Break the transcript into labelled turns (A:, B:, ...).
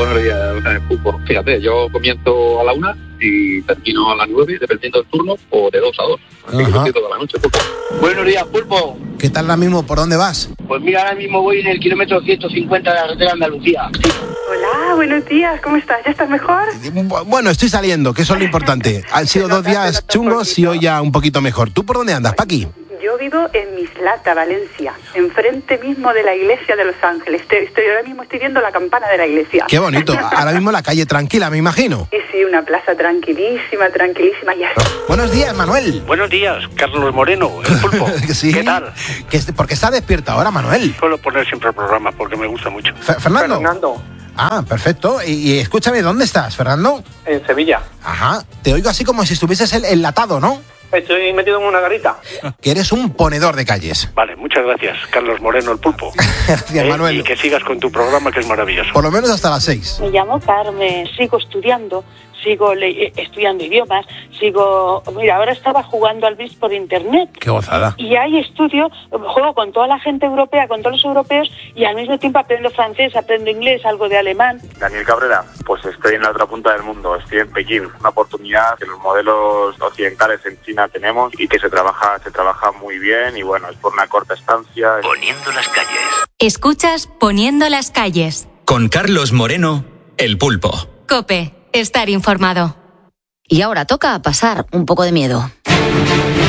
A: Buenos días, fútbol. Fíjate, yo comienzo a la 1 y termino a las 9, dependiendo del turno, o de 2 a 2. Así que estoy toda la noche, pulpo.
B: Buenos días, pulpo.
C: ¿Qué tal ahora mismo? ¿Por dónde vas?
B: Pues mira, ahora mismo voy en el kilómetro 150 de la carretera de Andalucía. Sí.
D: Hola, buenos días, ¿cómo estás? ¿Ya estás mejor?
C: Bueno, estoy saliendo, que eso es lo importante. Han sido 2 días chungos y hoy ya un poquito mejor. ¿Tú por dónde andas, Paqui?
D: Yo vivo en Mislata, Valencia, enfrente mismo de la iglesia de Los Ángeles. Ahora mismo estoy viendo la campana de la iglesia.
C: Qué bonito. Ahora mismo la calle tranquila, me imagino.
D: Sí, una plaza tranquilísima. Ya.
C: Buenos días, Manuel.
E: Buenos días, Carlos Moreno, el pulpo.
C: Sí.
E: ¿Qué tal?
C: ¿Por qué está despierta ahora, Manuel?
E: Suelo poner siempre el programa porque me gusta mucho.
C: ¿Fernando? Ah, perfecto. Y escúchame, ¿dónde estás, Fernando?
F: En Sevilla.
C: Ajá. Te oigo así como si estuvieses enlatado, ¿no?
F: Estoy metido en una garita.
C: Que eres un ponedor de calles.
E: Vale, muchas gracias, Carlos Moreno, el pulpo.
C: Gracias, Manuel.
E: Y que sigas con tu programa, que es maravilloso.
C: Por lo menos hasta las 6.
G: Me llamo Carmen, sigo estudiando, estudiando idiomas, mira, ahora estaba jugando al BIS por internet.
C: Qué gozada.
G: Y ahí juego con toda la gente europea, con todos los europeos, y al mismo tiempo aprendo francés, aprendo inglés, algo de alemán.
H: Daniel Cabrera, pues estoy en la otra punta del mundo, estoy en Pekín, una oportunidad que los modelos occidentales en China tenemos y que se trabaja muy bien y bueno, es por una corta estancia.
I: Poniendo las calles.
J: Escuchas Poniendo las calles.
I: Con Carlos Moreno, el pulpo.
J: COPE, estar informado.
K: Y ahora toca pasar un poco de miedo.